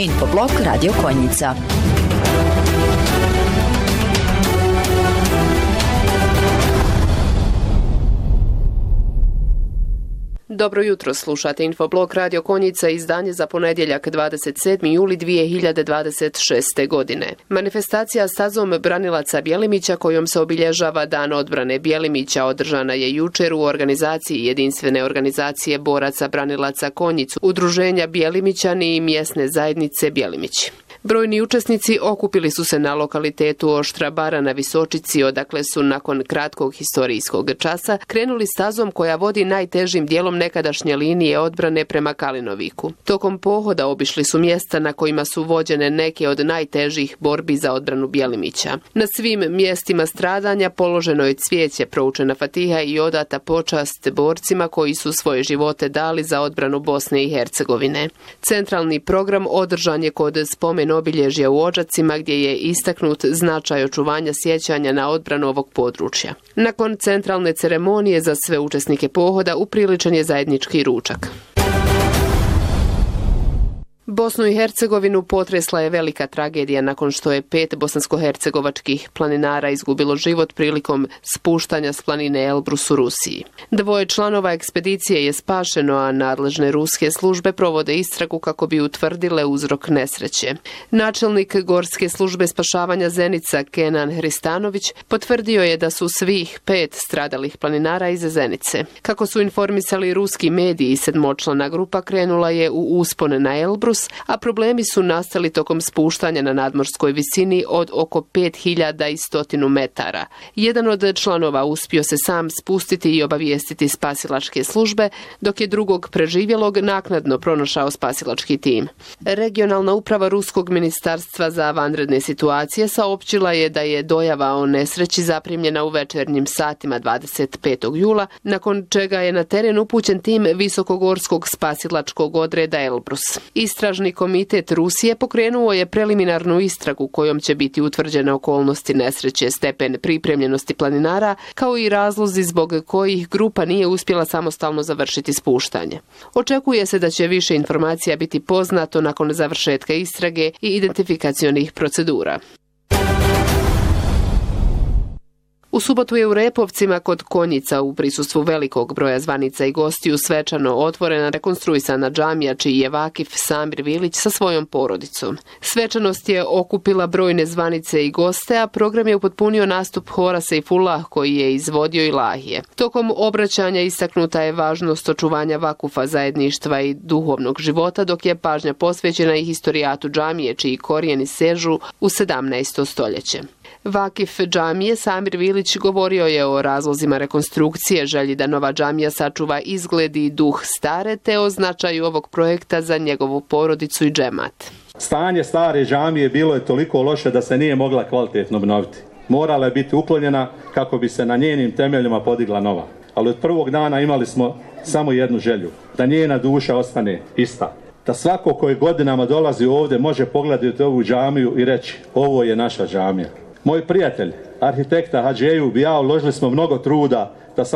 Infoblog Radio Konjica. Dobro jutro, slušate Infoblog Radio Konjica, izdanje za ponedjeljak 27. juli 2026. godine. Manifestacija stazom branilaca Bjelimića kojom se obilježava Dan odbrane Bjelimića održana je jučer u organizaciji jedinstvene organizacije boraca branilaca Konjicu, udruženja Bjelimićani i mjesne zajednice Bjelimić. Brojni učesnici okupili su se na lokalitetu Oštra Bara na Visočici, odakle su nakon kratkog historijskog časa krenuli stazom koja vodi najtežim dijelom nekadašnje linije odbrane prema Kalinoviku. Tokom pohoda obišli su mjesta na kojima su vođene neke od najtežih borbi za odbranu Bjelimića. Na svim mjestima stradanja položeno je cvijeće, proučena fatiha i odata počast borcima koji su svoje živote dali za odbranu Bosne i Hercegovine. Centralni program održan je kod spomen obilježja u Odžacima gdje je istaknut značaj očuvanja sjećanja na odbranu ovog područja. Nakon centralne ceremonije za sve učesnike pohoda upriličen je zajednički ručak. Bosnu i Hercegovinu potresla je velika tragedija nakon što je 5 bosansko-hercegovačkih planinara izgubilo život prilikom spuštanja s planine Elbrus u Rusiji. 2 članova ekspedicije je spašeno, a nadležne ruske službe provode istragu kako bi utvrdile uzrok nesreće. Načelnik Gorske službe spašavanja Zenica Kenan Hristanović potvrdio je da su svih 5 stradalih planinara iz Zenice. Kako su informisali ruski mediji, 7-člana grupa krenula je u uspon na Elbrus, a problemi su nastali tokom spuštanja na nadmorskoj visini od oko 5100 metara. Jedan od članova uspio se sam spustiti i obavijestiti spasilačke službe, dok je drugog preživjelog naknadno pronašao spasilački tim. Regionalna uprava Ruskog ministarstva za vanredne situacije saopćila je da je dojava o nesreći zaprimljena u večernjim satima 25. jula, nakon čega je na teren upućen tim Visokogorskog spasilačkog odreda Elbrus. Istražni komitet Rusije pokrenuo je preliminarnu istragu kojom će biti utvrđene okolnosti nesreće, stepen pripremljenosti planinara, kao i razlozi zbog kojih grupa nije uspjela samostalno završiti spuštanje. Očekuje se da će više informacija biti poznato nakon završetka istrage i identifikacionih procedura. U subotu je u Repovcima kod Konjica u prisustvu velikog broja zvanica i gostiju svečano otvorena rekonstruisana džamija čiji je vakif Samir Vilić sa svojom porodicom. Svečanost je okupila brojne zvanice i goste, a program je upotpunio nastup hora Sejfullah koji je izvodio ilahije. Tokom obraćanja istaknuta je važnost očuvanja vakufa, zajedništva i duhovnog života, dok je pažnja posvećena i historijatu džamije čiji korijeni sežu u 17. stoljeće. Vakif džamije Samir Vilić govorio je o razlozima rekonstrukcije, želji da nova džamija sačuva izgled i duh stare, te o značaju ovog projekta za njegovu porodicu i džemat. Stanje stare džamije bilo je toliko loše da se nije mogla kvalitetno obnoviti. Morala je biti uklonjena kako bi se na njenim temeljima podigla nova. Ali od prvog dana imali smo samo jednu želju, da njena duša ostane ista. Da svako koji godinama dolazi ovdje može pogledati ovu džamiju i reći, ovo je naša džamija. Moj prijatelj, arhitekta Hadži Ejub i ja uložili smo mnogo truda